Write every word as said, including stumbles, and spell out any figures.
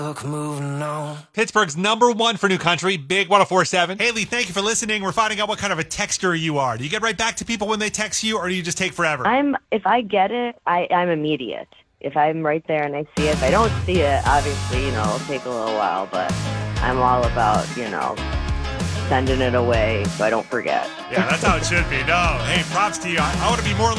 Moving on. Pittsburgh's number one for new country, Big one oh four point seven. Haley, thank you for listening. We're finding out what kind of a texter you are. Do you get right back to people when they text you, or do you just take forever? I'm. If I get it, I, I'm immediate. If I'm right there and I see it, if I don't see it, obviously, you know, it'll take a little while, but I'm all about, you know, sending it away so I don't forget. Yeah, that's how it should be. No, hey, props to you. I, I want to be more like